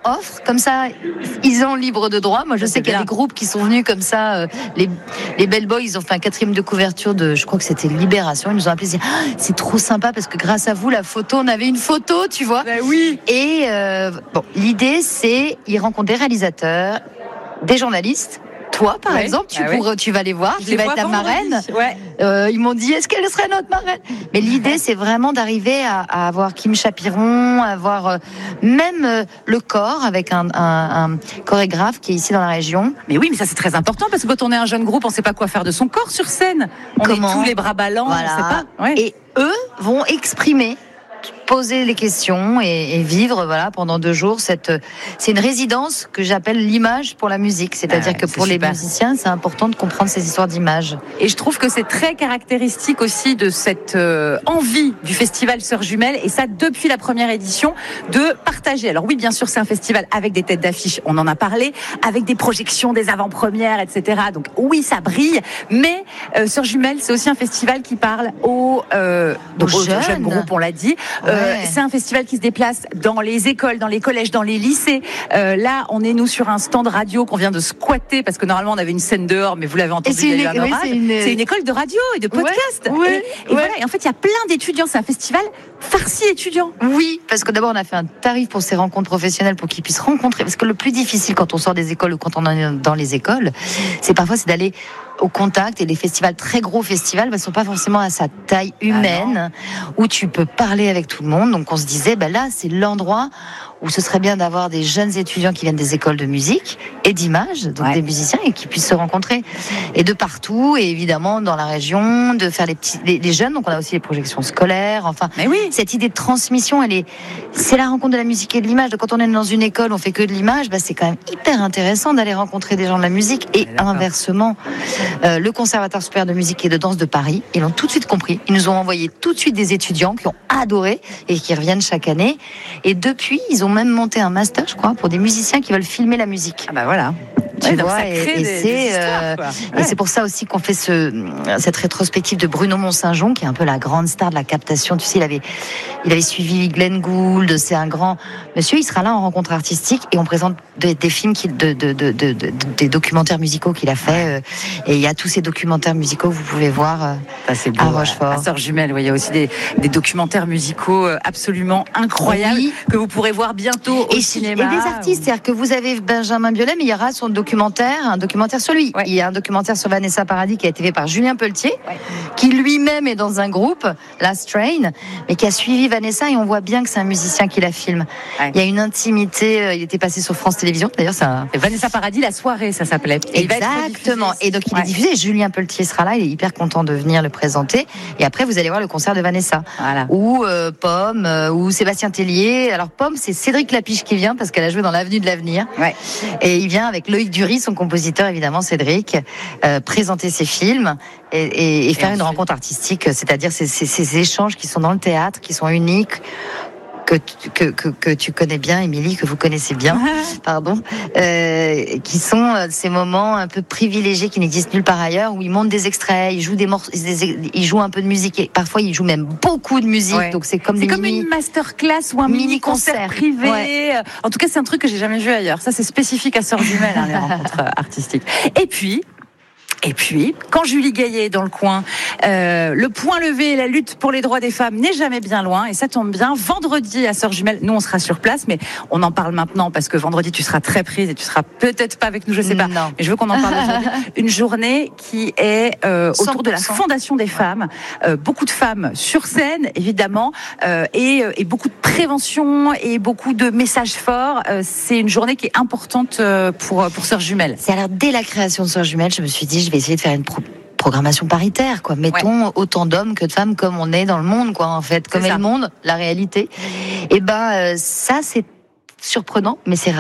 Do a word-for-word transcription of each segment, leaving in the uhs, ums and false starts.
offre, comme ça, ils ont libre de droit. Moi, je Ça, sais qu'il y a bien. des groupes qui sont venus comme ça. Euh, les, les Bell Boys, ils ont fait un quatrième de couverture de, je crois que c'était Libération. Ils nous ont appelé, ils disaient, ah, c'est trop sympa parce que grâce à vous, la photo, on avait une photo, tu vois. Ben oui. Et euh, bon, l'idée, c'est, ils rencontrent des réalisateurs, des journalistes. Toi, par Ouais. exemple, tu, Ah ouais. pourras, tu vas les voir, Je tu les vas vois être la vendredi. marraine. Ouais. Euh, ils m'ont dit, est-ce qu'elle serait notre marraine? Mais l'idée, c'est vraiment d'arriver à, à avoir Kim Chapiron, à avoir euh, même euh, le corps avec un, un, un chorégraphe qui est ici dans la région. Mais oui, mais ça c'est très important parce que quand on est un jeune groupe, on ne sait pas quoi faire de son corps sur scène. On Comment est tous les bras ballants, Voilà. on ne sait pas. Ouais. Et eux vont exprimer, poser les questions et, et vivre voilà pendant deux jours cette c'est une résidence que j'appelle l'image pour la musique, c'est-à-dire Ah ouais, que c'est pour les super. musiciens c'est important de comprendre ces histoires d'images. Et je trouve que c'est très caractéristique aussi de cette euh, envie du festival Sœurs Jumelles, et ça depuis la première édition, de partager. Alors oui, bien sûr, c'est un festival avec des têtes d'affiche, on en a parlé, avec des projections, des avant-premières, et cetera. Donc oui, ça brille, mais euh, Sœurs Jumelles, c'est aussi un festival qui parle aux, euh, donc, Aux aux jeunes. jeunes. groupes, on l'a dit. Euh, Ouais. c'est un festival qui se déplace dans les écoles, dans les collèges, dans les lycées. Euh, là, on est nous sur un stand radio qu'on vient de squatter parce que normalement on avait une scène dehors, mais vous l'avez entendu, Et c'est il y a une- eu un oui, orage. c'est une- C'est une école de radio et de podcast. Ouais, ouais, et et ouais. voilà. Et en fait, il y a plein d'étudiants. C'est un festival farci étudiants. Oui, parce que d'abord on a fait un tarif pour ces rencontres professionnelles pour qu'ils puissent rencontrer. Parce que le plus difficile quand on sort des écoles ou quand on est dans les écoles, c'est parfois c'est d'aller au contact, et les festivals, très gros festivals, ne sont pas forcément à sa taille humaine, où tu peux parler avec tout le monde. Donc on se disait, ben là c'est l'endroit où ce serait bien d'avoir des jeunes étudiants qui viennent des écoles de musique et d'image, donc Ouais. des musiciens, et qui puissent se rencontrer. Et de partout, et évidemment dans la région, de faire les petits, les, les jeunes. Donc on a aussi les projections scolaires. Enfin, Mais oui. cette idée de transmission, elle est, c'est la rencontre de la musique et de l'image. Donc, quand on est dans une école, on fait que de l'image, bah, c'est quand même hyper intéressant d'aller rencontrer des gens de la musique. Et D'accord. inversement, euh, le Conservatoire supérieur de musique et de danse de Paris, ils l'ont tout de suite compris. Ils nous ont envoyé tout de suite des étudiants qui ont adoré et qui reviennent chaque année. Et depuis, ils ont même monté un master, je crois, pour des musiciens qui veulent filmer la musique. Ah bah voilà. Tu Ouais, donc vois, ça et, crée et des- c'est des histoires, euh, quoi. et Ouais. c'est pour ça aussi qu'on fait ce cette rétrospective de Bruno Mont-Saint-Jean, qui est un peu la grande star de la captation. Tu sais, il avait il avait suivi Glenn Gould. C'est un grand monsieur. Il sera là en rencontre artistique et on présente des, des films qui, de, de, de, de, de- des documentaires musicaux qu'il a fait. euh, Et il y a tous ces documentaires musicaux que vous pouvez voir. euh, Ça, c'est beau. À Rochefort. À Sœurs Jumelles, ouais, il y a aussi des, des documentaires musicaux euh, absolument incroyables Oui. que vous pourrez voir bientôt au Et, cinéma. et des artistes, c'est-à-dire que vous avez Benjamin Biolay, mais il y aura son documentaire, un documentaire sur lui. Ouais. Il y a un documentaire sur Vanessa Paradis qui a été fait par Julien Pelletier, Ouais. qui lui-même est dans un groupe, Last Train, mais qui a suivi Vanessa, et on voit bien que c'est un musicien qui la filme. Ouais. Il y a une intimité, euh, il était passé sur France Télévisions, d'ailleurs c'est un... Et Vanessa Paradis, la soirée, ça s'appelait. Et il va être Exactement. rediffusé. Et donc il Ouais. est diffusé. Julien Pelletier sera là. Il est hyper content de venir le présenter. Et après vous allez voir le concert de Vanessa. Voilà. Ou euh, Pomme, euh, ou Sébastien Tellier. Alors Pomme, c'est Cédric Lapiche qui vient parce qu'elle a joué dans l'Avenue de l'Avenir. Ouais. Et il vient avec Loïc Dury, son compositeur évidemment, Cédric, euh, présenter ses films et, et, et faire une ensuite- rencontre artistique. C'est-à-dire ces, ces, ces échanges qui sont dans le théâtre, qui sont uniques. Que tu, que, que, que tu connais bien, Émilie, que vous connaissez bien, pardon, euh, qui sont euh, ces moments un peu privilégiés qui n'existent nulle part ailleurs, où ils montent des extraits, ils jouent des morceaux, des- ils jouent un peu de musique, et parfois ils jouent même beaucoup de musique, Ouais. donc c'est comme C'est des comme mini- une masterclass ou un mini-concert Mini-concert. privé. Ouais. En tout cas, c'est un truc que j'ai jamais vu ailleurs. Ça, c'est spécifique à Sœurs Jumelles, hein, les rencontres euh, artistiques. Et puis... Et puis, quand Julie Gaillet est dans le coin, euh, le point levé et la lutte pour les droits des femmes n'est jamais bien loin. Et ça tombe bien. Vendredi à Sœurs Jumelles, nous on sera sur place, mais on en parle maintenant parce que vendredi tu seras très prise et tu seras peut-être pas avec nous, je sais pas. Non. Mais je veux qu'on en parle aujourd'hui. Une journée qui est euh, autour de la cent pour cent. Fondation des femmes. Euh, beaucoup de femmes sur scène, évidemment, euh, et, et beaucoup de prévention et beaucoup de messages forts. Euh, c'est une journée qui est importante euh, pour pour Sœurs Jumelles. C'est alors dès la création de Sœurs Jumelles, je me suis dit, je vais essayer de faire une pro- programmation paritaire, quoi. Mettons autant d'hommes que de femmes comme on est dans le monde, quoi, en fait, comme C'est est ça. le monde, la réalité. Et ben, euh, ça c'est surprenant, mais c'est rare.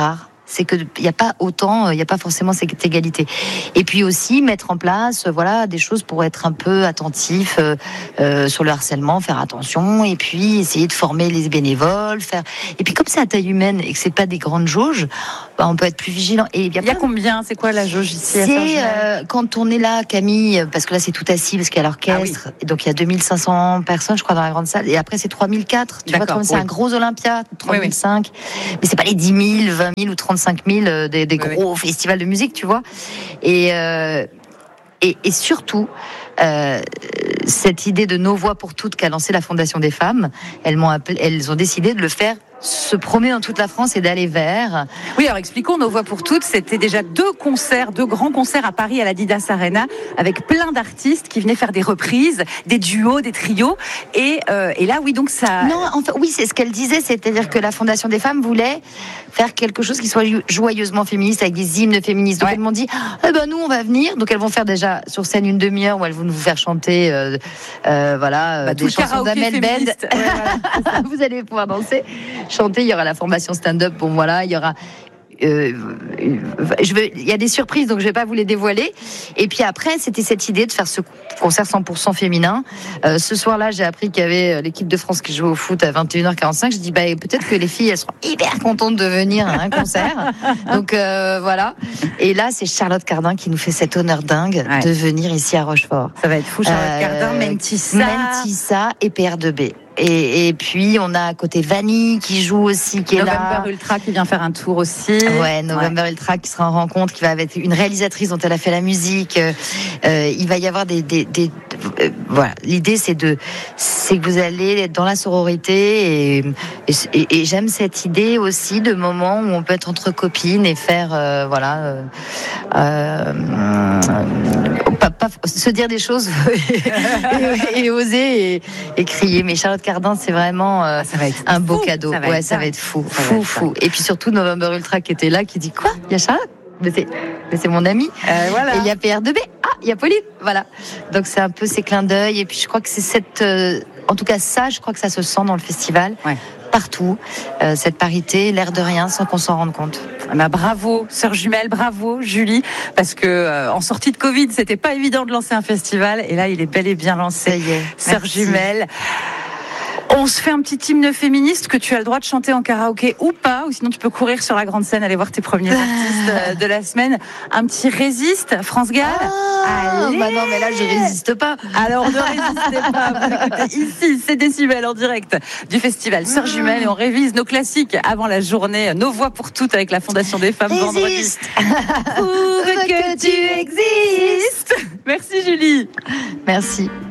c'est que il n'y a pas autant, il n'y a pas forcément cette égalité. Et puis aussi mettre en place, voilà, des choses pour être un peu attentif euh, euh, sur le harcèlement, faire attention, et puis essayer de former les bénévoles, faire. Et puis comme c'est à taille humaine et que c'est pas des grandes jauges, bah, on peut être plus vigilant. Et il y a, il y a combien? C'est quoi la jauge ici? C'est euh, quand on est là, Camille, parce que là c'est tout assis, parce qu'il y a l'orchestre, ah oui. Et donc il y a deux mille cinq cents personnes, je crois, dans la grande salle, et après c'est trois mille quatre. Tu vois, c'est oui. un gros Olympia, trois mille cinq. Oui, oui. Mais c'est pas les dix mille, vingt mille ou trente-cinq mille des, des gros oui. festivals de musique, tu vois. Et, euh, et, et surtout, euh, cette idée de Nos Voix pour Toutes qu'a lancé la Fondation des Femmes, elles, m'ont appelé, elles ont décidé de le faire se promener dans toute la France et d'aller vers. Oui, alors expliquons, Nos Voix pour Toutes, c'était déjà deux concerts, deux grands concerts à Paris à l'Adidas Arena, avec plein d'artistes qui venaient faire des reprises, des duos, des trios, et, euh, et là, oui, donc ça... Non, enfin, oui, c'est ce qu'elle disait, c'est-à-dire que la Fondation des Femmes voulait faire quelque chose qui soit joyeusement féministe, avec des hymnes féministes. Donc ouais. elles m'ont dit, eh ben nous, on va venir. Donc elles vont faire déjà sur scène une demi-heure où elles vont nous faire chanter, euh, euh, voilà, bah, des chansons d'Amel Ben. Ouais, voilà. Vous allez pouvoir danser, chanter. Il y aura la formation stand-up. Bon, voilà, il y aura. Euh, je veux, il y a des surprises, donc je vais pas vous les dévoiler. Et puis après, c'était cette idée de faire ce concert cent pour cent féminin. Euh, ce soir-là, j'ai appris qu'il y avait l'équipe de France qui jouait au foot à vingt et une heures quarante-cinq. Je dis, bah, peut-être que les filles, elles seront hyper contentes de venir à un concert. Donc euh, voilà. Et là, c'est Charlotte Cardin qui nous fait cet honneur dingue ouais. de venir ici à Rochefort. Ça va être fou, Charlotte euh, Cardin, Mentissa, Mentissa et P R deux B. Et, et puis on a à côté Vanille qui joue aussi, qui est November là. November Ultra qui vient faire un tour aussi. Ouais, November ouais. Ultra qui sera en rencontre, qui va avec une réalisatrice dont elle a fait la musique. Euh, il va y avoir des, des, des euh, voilà. L'idée c'est de, c'est que vous allez être dans la sororité et, et, et j'aime cette idée aussi de moments où on peut être entre copines et faire, euh, voilà, euh, euh, pas, pas, se dire des choses et, et, et oser et, et crier. Mais Charlotte Cardin, c'est vraiment euh, ça va être un beau fou. cadeau. Ça ouais, ça va être fou, ça fou, fou. Et puis surtout November Ultra qui était là, qui dit quoi? Il y a Charlotte, mais c'est, mais c'est mon ami. Euh, voilà. Et il y a P R deux B. Ah, il y a Pauline. Voilà. Donc c'est un peu ces clins d'œil. Et puis je crois que c'est cette, euh, en tout cas ça, je crois que ça se sent dans le festival. Ouais. Partout, euh, cette parité, l'air de rien, sans qu'on s'en rende compte. Bah, bravo, sœur jumelle, bravo, Julie, parce que euh, en sortie de Covid, c'était pas évident de lancer un festival, et là, il est bel et bien lancé. Ça y est. Sœur jumelle. On se fait un petit hymne féministe que tu as le droit de chanter en karaoké ou pas, ou sinon tu peux courir sur la grande scène, aller voir tes premiers artistes de la semaine. Un petit Résiste, France Gall. Ah, bah non, mais là je résiste pas. Alors ne résistez pas. Vous écoutez ici, c'est Décibel en direct du festival Sœurs Jumelles et on révise nos classiques avant la journée Nos Voix pour Toutes avec la Fondation des Femmes Résiste. Vendredi. Prouve que tu existes. Merci Julie. Merci.